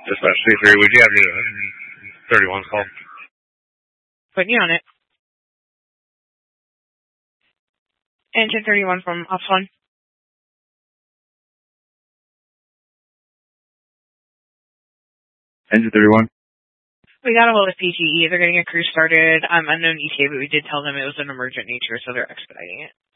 Dispatch 2-3, would you have your 31's call? Putting you on it. Engine 31 from Ops 1. Engine 31. We got a hold of PTE. They're getting a crew started. Unknown ETA, but we did tell them it was an emergent nature, so they're expediting it.